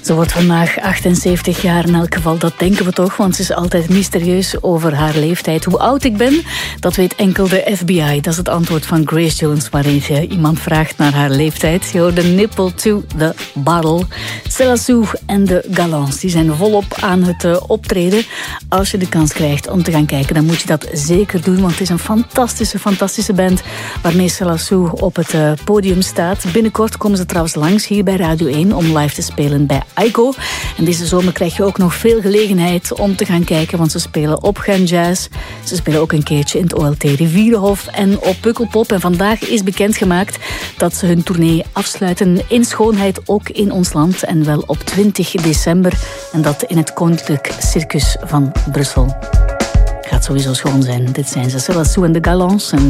Ze wordt vandaag 78 jaar, in elk geval, dat denken we toch, want ze is altijd mysterieus over haar leeftijd. Hoe oud ik ben, dat weet enkel de FBI. Dat is het antwoord van Grace Jones, wanneer iemand vraagt naar haar leeftijd. Je hoort de nipple to the bottle. Stella Sue en de Galants, die zijn volop aan het optreden. Als je de kans krijgt om te gaan kijken, dan moet je dat zeker doen, want het is een fantastische band waarmee Stella Sue op het podium staat. Binnenkort komen ze trouwens langs hier bij Radio 1 om live te spelen bij Aiko. En deze zomer krijg je ook nog veel gelegenheid om te gaan kijken, want ze spelen op Gen Jazz. Ze spelen ook een keertje in het OLT Rivierenhof en op Pukkelpop. En vandaag is bekendgemaakt dat ze hun tournee afsluiten in schoonheid, ook in ons land. En wel op 20 december. En dat in het Koninklijk Circus van Brussel. Gaat sowieso schoon zijn. Dit zijn ze, Stella Sue en de Galants.